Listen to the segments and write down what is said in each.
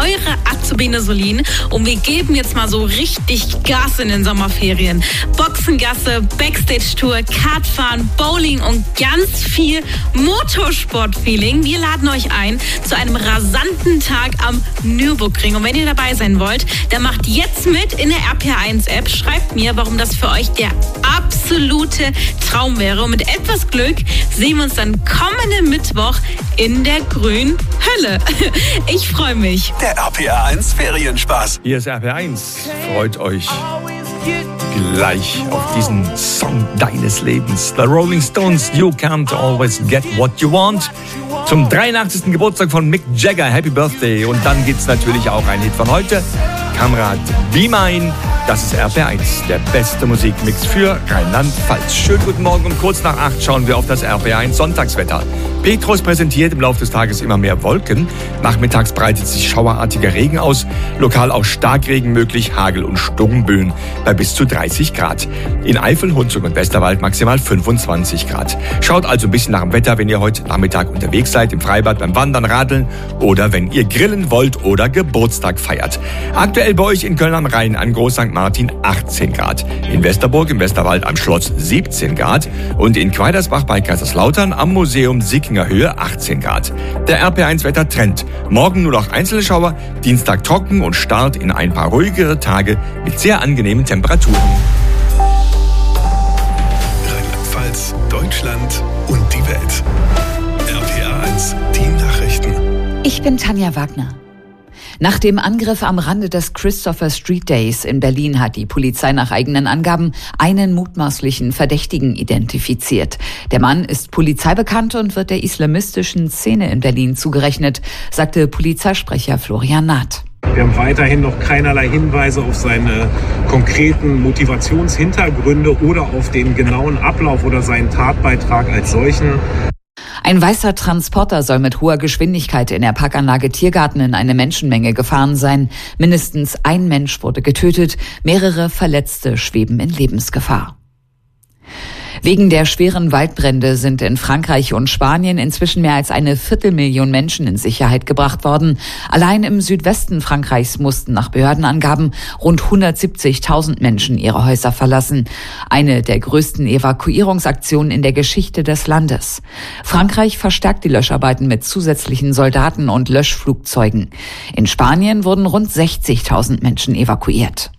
eure Azubine Solin und wir geben jetzt mal so richtig Gas in den Sommerferien. Boxengasse, Backstage-Tour, Kartfahren, Bowling und ganz viel Motorsport-Feeling. Wir laden euch ein zu einem rasanten Tag am Nürburgring. Und wenn ihr dabei sein wollt, dann macht jetzt mit in der RPR1-App. Schreibt mir, warum das für euch der absolute Traum wäre. Und mit etwas Glück sehen wir uns dann kommenden Mittwoch in der grünen Hölle. Ich freue mich. Der RPR1 Ferienspaß. Hier ist RPR1. Freut euch gleich auf diesen Song deines Lebens. The Rolling Stones, You Can't Always Get What You Want. Zum 83. Geburtstag von Mick Jagger. Happy Birthday. Und dann gibt's natürlich auch ein Hit von heute. Kamerad Be Mine. Das ist RPR1, der beste Musikmix für Rheinland-Pfalz. Schönen guten Morgen, um kurz nach 8 schauen wir auf das RPR1 Sonntagswetter. Petrus präsentiert im Laufe des Tages immer mehr Wolken. Nachmittags breitet sich schauerartiger Regen aus. Lokal auch Starkregen möglich, Hagel- und Sturmböen bei bis zu 30 Grad. In Eifel, Hunsrück und Westerwald maximal 25 Grad. Schaut also ein bisschen nach dem Wetter, wenn ihr heute Nachmittag unterwegs seid, im Freibad, beim Wandern, Radeln oder wenn ihr grillen wollt oder Geburtstag feiert. Aktuell bei euch in Köln am Rhein an Groß St. Martin 18 Grad. In Westerburg im Westerwald am Schloss 17 Grad. Und in Quaidersbach bei Kaiserslautern am Museum Sickinger Höhe 18 Grad. Der RPR1 Wettertrend. Morgen nur noch einzelne Schauer, Dienstag trocken und Start in ein paar ruhigere Tage mit sehr angenehmen Temperaturen. Rheinland-Pfalz, Deutschland und die Welt. RPR1, die Nachrichten. Ich bin Tanja Wagner. Nach dem Angriff am Rande des Christopher Street Days in Berlin hat die Polizei nach eigenen Angaben einen mutmaßlichen Verdächtigen identifiziert. Der Mann ist polizeibekannt und wird der islamistischen Szene in Berlin zugerechnet, sagte Polizeisprecher Florian Naht. Wir haben weiterhin noch keinerlei Hinweise auf seine konkreten Motivationshintergründe oder auf den genauen Ablauf oder seinen Tatbeitrag als solchen. Ein weißer Transporter soll mit hoher Geschwindigkeit in der Parkanlage Tiergarten in eine Menschenmenge gefahren sein. Mindestens ein Mensch wurde getötet, mehrere Verletzte schweben in Lebensgefahr. Wegen der schweren Waldbrände sind in Frankreich und Spanien inzwischen mehr als 250.000 Menschen in Sicherheit gebracht worden. Allein im Südwesten Frankreichs mussten nach Behördenangaben rund 170.000 Menschen ihre Häuser verlassen. Eine der größten Evakuierungsaktionen in der Geschichte des Landes. Frankreich verstärkt die Löscharbeiten mit zusätzlichen Soldaten und Löschflugzeugen. In Spanien wurden rund 60.000 Menschen evakuiert.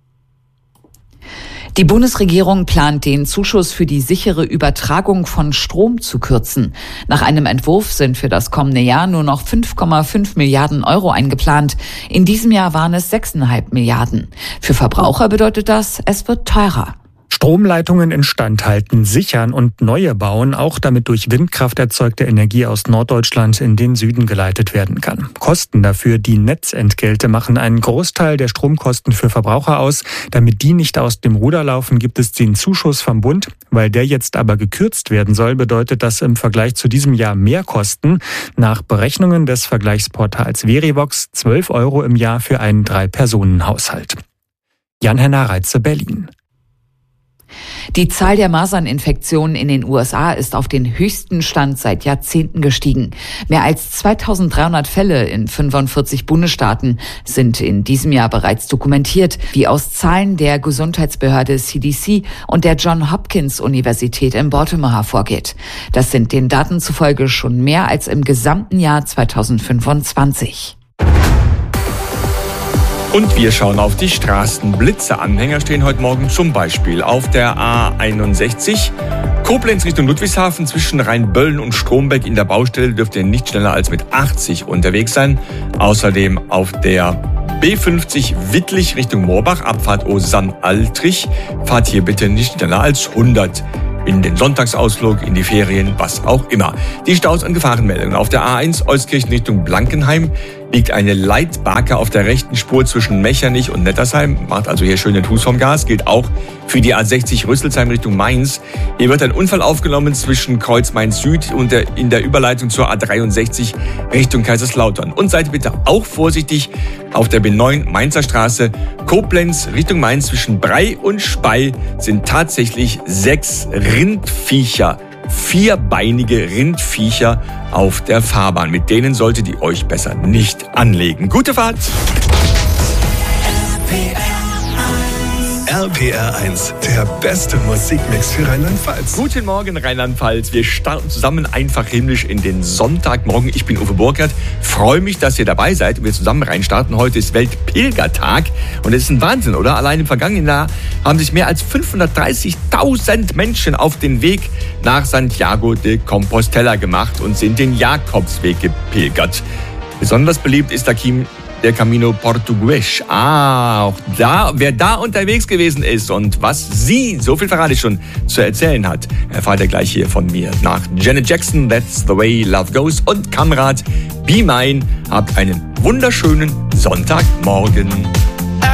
Die Bundesregierung plant, den Zuschuss für die sichere Übertragung von Strom zu kürzen. Nach einem Entwurf sind für das kommende Jahr nur noch 5,5 Milliarden Euro eingeplant. In diesem Jahr waren es 6,5 Milliarden. Für Verbraucher bedeutet das, es wird teurer. Stromleitungen instand halten, sichern und neue bauen, auch damit durch Windkraft erzeugte Energie aus Norddeutschland in den Süden geleitet werden kann. Kosten dafür, die Netzentgelte, machen einen Großteil der Stromkosten für Verbraucher aus. Damit die nicht aus dem Ruder laufen, gibt es den Zuschuss vom Bund. Weil der jetzt aber gekürzt werden soll, bedeutet das im Vergleich zu diesem Jahr mehr Kosten. Nach Berechnungen des Vergleichsportals Verivox 12 Euro im Jahr für einen 3-Personen-Haushalt. Jan-Henner Reitze, Berlin. Die Zahl der Maserninfektionen in den USA ist auf den höchsten Stand seit Jahrzehnten gestiegen. Mehr als 2300 Fälle in 45 Bundesstaaten sind in diesem Jahr bereits dokumentiert, wie aus Zahlen der Gesundheitsbehörde CDC und der Johns Hopkins Universität in Baltimore hervorgeht. Das sind den Daten zufolge schon mehr als im gesamten Jahr 2025. Und wir schauen auf die Straßen. Blitzeanhänger stehen heute Morgen zum Beispiel auf der A61. Koblenz Richtung Ludwigshafen zwischen Rheinböllen und Strombeck in der Baustelle dürft ihr nicht schneller als mit 80 unterwegs sein. Außerdem auf der B50 Wittlich Richtung Moorbach, Abfahrt Osanne-Altrich. Fahrt hier bitte nicht schneller als 100. In den Sonntagsausflug, in die Ferien, was auch immer. Die Staus und Gefahrenmeldungen. Auf der A1 Euskirchen Richtung Blankenheim liegt eine Leitbarke auf der rechten Spur zwischen Mechernich und Nettersheim. Macht also hier schön den Fuß vom Gas. Gilt auch für die A60 Rüsselsheim Richtung Mainz. Hier wird ein Unfall aufgenommen zwischen Kreuz Mainz Süd und in der Überleitung zur A63 Richtung Kaiserslautern. Und seid bitte auch vorsichtig auf der B9 Mainzer Straße. Koblenz Richtung Mainz zwischen Brei und Spey sind tatsächlich 6 Rindviecher vierbeinige Rindviecher auf der Fahrbahn. Mit denen solltet ihr euch besser nicht anlegen. Gute Fahrt! RPR 1, der beste Musikmix für Rheinland-Pfalz. Guten Morgen, Rheinland-Pfalz. Wir starten zusammen einfach himmlisch in den Sonntagmorgen. Ich bin Uwe Burkhardt. Freue mich, dass ihr dabei seid und wir zusammen reinstarten. Heute ist Weltpilgertag und es ist ein Wahnsinn, oder? Allein im vergangenen Jahr haben sich mehr als 530.000 Menschen auf den Weg nach Santiago de Compostela gemacht und sind den Jakobsweg gepilgert. Besonders beliebt ist der Camino Portugues. Auch da, wer da unterwegs gewesen ist und was sie, so viel verrate ich schon, zu erzählen hat, erfahrt ihr gleich hier von mir. Nach Janet Jackson, That's the Way Love Goes und Kamrat, Be Mine. Habt einen wunderschönen Sonntagmorgen.